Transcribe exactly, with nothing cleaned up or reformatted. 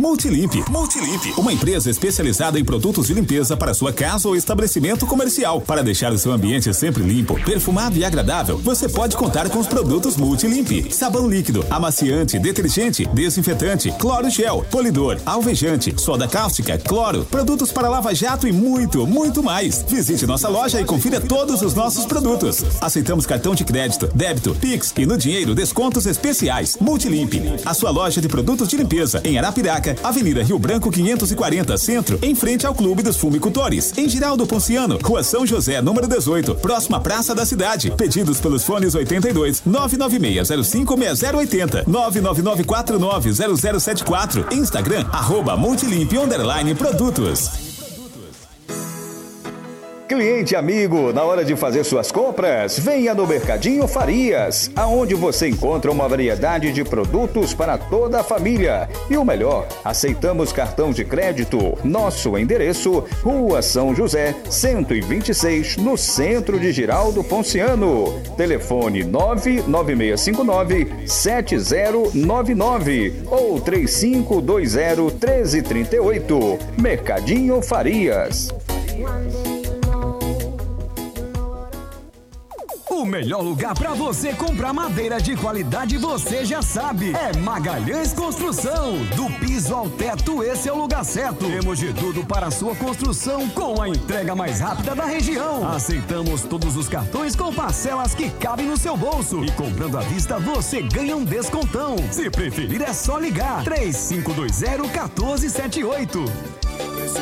Multilimp. Multilimp, uma empresa especializada em produtos de limpeza para sua casa ou estabelecimento comercial. Para deixar o seu ambiente sempre limpo, perfumado e agradável, você pode contar com os produtos Multilimp. Sabão líquido, amaciante, detergente, desinfetante, cloro gel, polidor, alvejante, soda cáustica, cloro, produtos para lava-jato e muito, muito mais. Visite nossa loja e confira todos os nossos produtos. Aceitamos cartão de crédito, débito, Pix e no dinheiro descontos especiais. Multilimp, a sua loja de produtos de limpeza em Arapiraca, Avenida Rio Branco quinhentos e quarenta, Centro, em frente ao Clube dos Fumicultores. Em Giraldo Ponciano, Rua São José, número dezoito, próxima Praça da Cidade. Pedidos pelos fones oitenta e dois, nove nove seis zero cinco seis zero oito zero, nove nove nove quatro nove zero zero sete quatro. Instagram, arroba Multilimp underline produtos. Cliente amigo, na hora de fazer suas compras, venha no Mercadinho Farias, aonde você encontra uma variedade de produtos para toda a família. E o melhor, aceitamos cartão de crédito. Nosso endereço, Rua São José, cento e vinte e seis, no centro de Giraldo Ponciano. Telefone nove nove seis cinco nove sete zero nove nove ou três cinco dois zero um três três oito. Mercadinho Farias. O melhor lugar para você comprar madeira de qualidade você já sabe. É Magalhães Construção. Do piso ao teto, esse é o lugar certo. Temos de tudo para a sua construção com a entrega mais rápida da região. Aceitamos todos os cartões com parcelas que cabem no seu bolso. E comprando à vista, você ganha um descontão. Se preferir, é só ligar três cinco dois zero um quatro sete oito.